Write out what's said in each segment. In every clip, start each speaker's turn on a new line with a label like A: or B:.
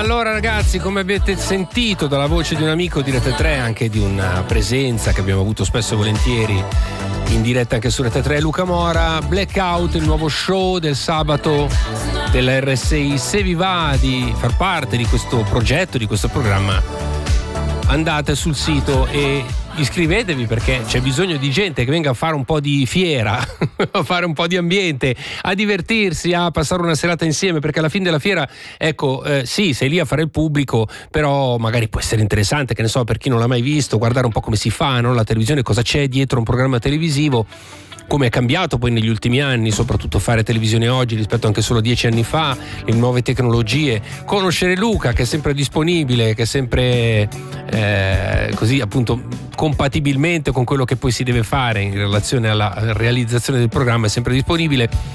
A: allora ragazzi, come avete sentito dalla voce di un amico di Rete 3, anche di una presenza che abbiamo avuto spesso e volentieri in diretta anche su Rete 3, Luca Mora, Blackout, il nuovo show del sabato della RSI. Se vi va di far parte di questo progetto, di questo programma, andate sul sito e iscrivetevi, perché c'è bisogno di gente che venga a fare un po' di fiera, a fare un po' di ambiente, a divertirsi, a passare una serata insieme, perché alla fine della fiera, ecco, sì, sei lì a fare il pubblico, però magari può essere interessante, che ne so, per chi non l'ha mai visto, guardare un po' come si fa, no? La televisione, cosa c'è dietro un programma televisivo, come è cambiato poi negli ultimi anni, soprattutto fare televisione oggi rispetto anche solo 10 anni fa, le nuove tecnologie, conoscere Luca che è sempre disponibile, che è sempre così appunto compatibilmente con quello che poi si deve fare in relazione alla realizzazione del programma, è sempre disponibile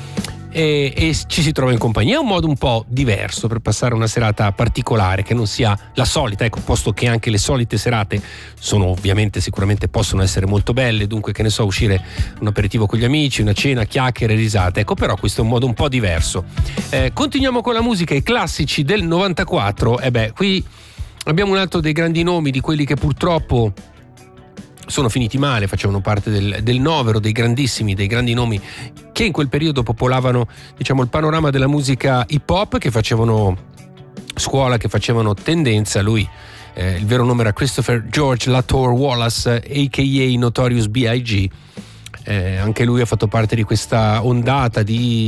A: e ci si trova in compagnia. È un modo un po' diverso per passare una serata particolare, che non sia la solita, ecco, posto che anche le solite serate sono ovviamente, sicuramente possono essere molto belle, dunque, che ne so, uscire un aperitivo con gli amici, una cena, chiacchiere, risate, ecco, però questo è un modo un po' diverso. Continuiamo con la musica, i classici del 94. Qui abbiamo un altro dei grandi nomi, di quelli che purtroppo sono finiti male, facevano parte del novero dei grandissimi, dei grandi nomi che in quel periodo popolavano, diciamo, il panorama della musica hip hop, che facevano scuola, che facevano tendenza. Lui, il vero nome era Christopher George Latour Wallace, a.k.a. Notorious B.I.G. Anche lui ha fatto parte di questa ondata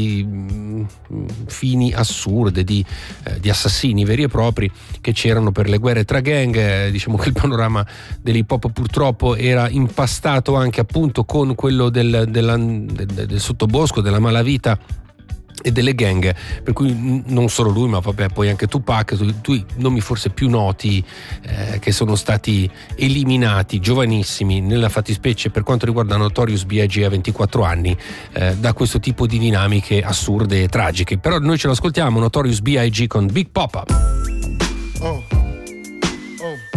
A: di fini assurde, di assassini veri e propri che c'erano per le guerre tra gang. Diciamo che il panorama dell'hip hop purtroppo era impastato anche appunto con quello del sottobosco, della malavita e delle gang, per cui non solo lui, ma vabbè, poi anche Tupac, due nomi forse più noti che sono stati eliminati giovanissimi, nella fattispecie per quanto riguarda Notorious B.I.G. a 24 anni, da questo tipo di dinamiche assurde e tragiche. Però noi ce l'ascoltiamo, Notorious B.I.G. con Big Poppa.